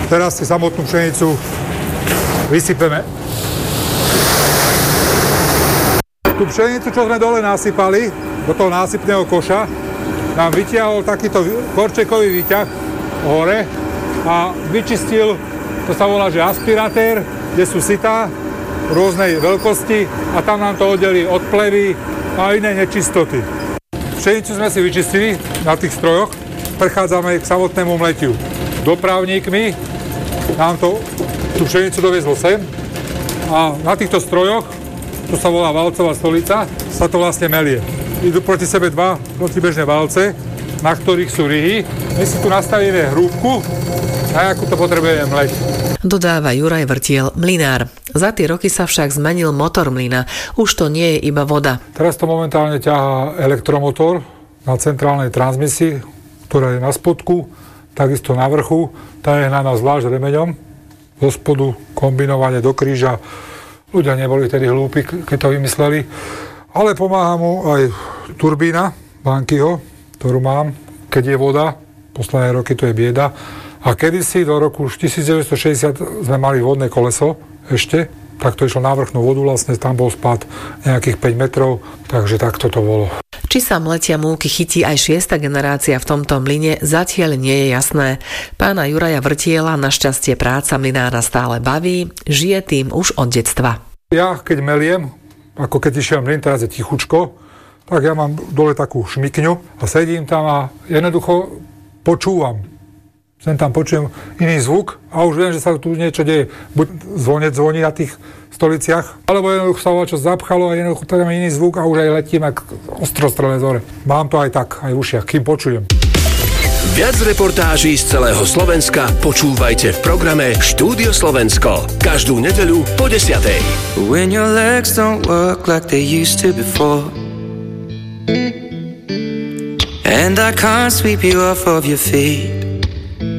Teraz si samotnú pšenicu vysypeme. Tú pšenicu, čo sme dole nasypali, do toho násypného koša, nám vytiahol takýto korčekový výťah hore a vyčistil, to sa volá, že aspiratér, kde sú sitá rôznej veľkosti a tam nám to oddelí od plevy a iné nečistoty. Pšenicu sme si vyčistili na tých strojoch, prechádzame k samotnému mletiu. Dopravníkmi nám tú pšenicu doviezlo sem a na týchto strojoch, to sa volá valcová stolica, sa to vlastne melie. Idú proti sebe dva protibežné valce, na ktorých sú ryhy. My si tu nastavíme hrúbku, na akú to potrebujeme mleť. Dodáva Juraj Vrtiel, mlynár. Za tie roky sa však zmenil motor mlyna. Už to nie je iba voda. Teraz to momentálne ťahá elektromotor na centrálnej transmisii, ktorá je na spodku, takisto na vrchu. Tá je hnaná zvlášť remeňom. Zo spodu kombinovanie do kríža. Ľudia neboli tedy hlúpi, keď to vymysleli. Ale pomáha mu aj turbína Bankyho, ktorú mám, keď je voda. Posledné roky to je bieda. A kedysi do roku 1960 sme mali vodné koleso ešte, tak to išlo na vrchnú vodu, vlastne tam bol spad nejakých 5 metrov, takže takto to bolo. Či sa mletia múky chytí aj 6. generácia v tomto mlyne, zatiaľ nie je jasné. Pána Juraja Vrtiela našťastie práca mlynára stále baví, žije tým už od detstva. Ja keď meliem, ako keď išiel mlyn, teraz je tichučko, tak ja mám dole takú šmikňu a sedím tam a jednoducho počúvam. Sem tam počujem iný zvuk a už viem, že sa tu niečo deje. Buď zvonec zvoní na tých stoliciach, alebo jednoducho sa čo zapchalo a jednoducho tam iný zvuk a už aj letím jak ostrostrelé zore. Mám to aj tak, aj v ušiach, kým počujem. Viac reportáží z celého Slovenska počúvajte v programe Štúdio Slovensko. Každú nedeľu po 10:00. When your legs don't work like they used to before, and I can't sweep you off of your feet,